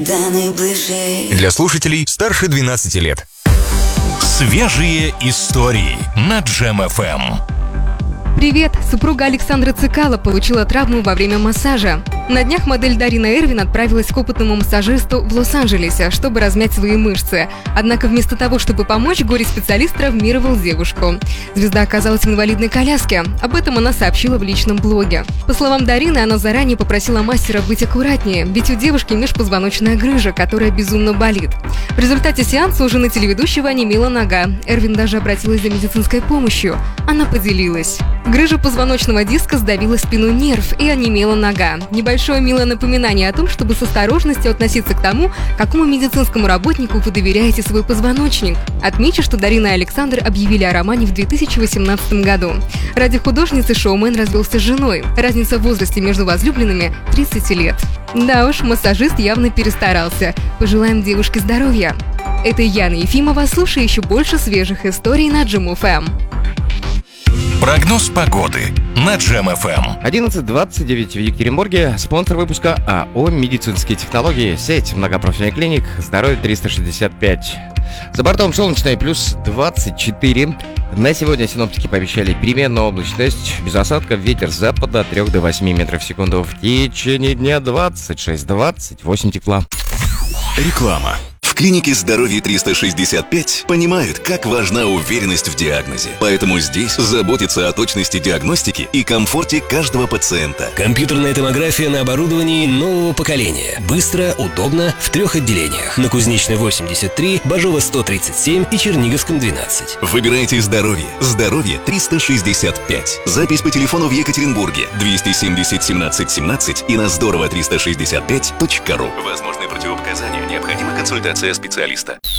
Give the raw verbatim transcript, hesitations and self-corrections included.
Для слушателей старше двенадцати лет. Свежие истории на Джем эф эм. Привет! Супруга Александра Цикало получила травму во время массажа. На днях модель Дарина Эрвин отправилась к опытному массажисту в Лос-Анджелесе, чтобы размять свои мышцы. Однако вместо того, чтобы помочь, горе-специалист травмировал девушку. Звезда оказалась в инвалидной коляске. Об этом она сообщила в личном блоге. По словам Дарины, она заранее попросила мастера быть аккуратнее, ведь у девушки межпозвоночная грыжа, которая безумно болит. В результате сеанса у жены телеведущего онемела нога. Эрвин даже обратилась за медицинской помощью. Она поделилась. Грыжа позвоночного диска сдавила спину нерв и онемела нога. Небольшое милое напоминание о том, чтобы с осторожностью относиться к тому, какому медицинскому работнику вы доверяете свой позвоночник. Отмечу, что Дарина и Александр объявили о романе в две тысячи восемнадцатом году. Ради художницы шоумен развелся с женой. Разница в возрасте между возлюбленными – тридцать лет. Да уж, массажист явно перестарался. Пожелаем девушке здоровья. Это Яна Ефимова. Слушай еще больше свежих историй на Джем эф эм. Прогноз погоды на Джем эф эм. одиннадцать двадцать девять в Екатеринбурге. Спонсор выпуска АО «Медицинские технологии». Сеть многопрофильных клиник. Здоровье триста шестьдесят пять. За бортом солнечное плюс двадцать четыре. На сегодня синоптики пообещали переменную облачность, без осадков, ветер с запада от трёх до восьми метров в секунду. В течение дня двадцать шесть двадцать восемь тепла. Реклама. В клинике «Здоровье триста шестьдесят пять» понимают, как важна уверенность в диагнозе. Поэтому здесь заботятся о точности диагностики и комфорте каждого пациента. Компьютерная томография на оборудовании нового поколения. Быстро, удобно, в трех отделениях. На Кузнечной восемьдесят три, Бажова сто тридцать семь и Черниговском двенадцать. Выбирайте «Здоровье». «Здоровье триста шестьдесят пять». Запись по телефону в Екатеринбурге двести семьдесят семнадцать семнадцать и на здорово триста шестьдесят пять точка ру. Возможны противопоказания. Необходима консультация специалиста.